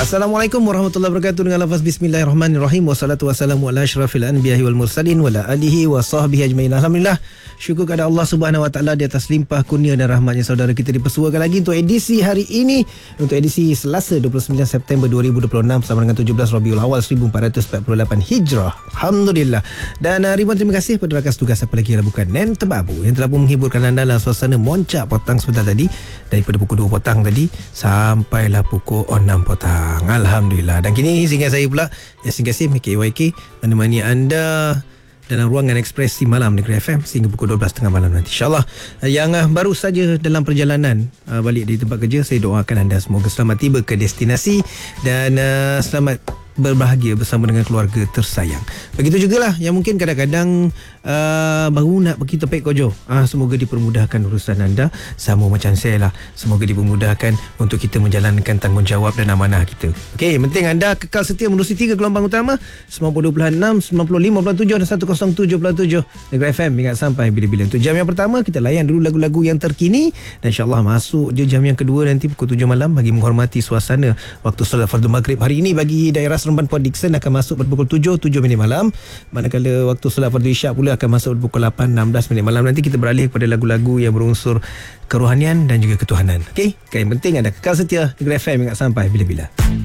Assalamualaikum warahmatullahi wabarakatuh. Dengan lafaz bismillahirrahmanirrahim. Wassalatu wassalamu ala asyrafil anbiya'i wal mursalin wa ala alihi wa sahbihi ajma'in. Alhamdulillah, syukur kepada Allah Subhanahu wa taala di atas limpah kurnia dan rahmatnya. Saudara kita dipersuakan lagi untuk edisi hari ini, untuk edisi Selasa 29 September 2026 sama dengan 17 Rabiul Awal 1448 Hijrah. Alhamdulillah. Dan ribuan terima kasih kepada rakan tugas apa lagi yang bukan Nen Tebabu yang telah pun menghiburkan anda dalam suasana moncak petang sebentar tadi, daripada pukul 2 petang tadi sampailah pukul 6 petang. Alhamdulillah. Dan kini singgah saya pula Yasin Kasim KYK menemani anda dalam ruangan ekspresi malam Negeri FM sehingga pukul 12.30 malam nanti, InsyaAllah. Yang baru saja dalam perjalanan balik dari tempat kerja, saya doakan anda semoga selamat tiba ke destinasi dan selamat berbahagia bersama dengan keluarga tersayang. Begitu jugalah yang mungkin kadang-kadang baru nak pergi tempat kojo, semoga dipermudahkan urusan anda, sama macam saya lah. Semoga dipermudahkan untuk kita menjalankan tanggungjawab dan amanah kita. Okey, yang penting anda kekal setia menerusi 3 gelombang utama 92.6, 95.7 dan 107.7 Negeri FM hingga sampai bila-bila. Untuk jam yang pertama kita layan dulu lagu-lagu yang terkini dan insyaAllah masuk je jam yang kedua nanti pukul 7 malam bagi menghormati suasana waktu solat fardu maghrib. Hari ini bagi daerah Seremban Port Dickson akan masuk pada pukul 7 minit malam, manakala waktu solat fardu isyak pula akan masuk pada pukul 8:16 minit malam. Nanti kita beralih kepada lagu-lagu yang berunsur kerohanian dan juga ketuhanan. Okey, yang penting anda kekal setia Negeri FM hingga sampai bila-bila.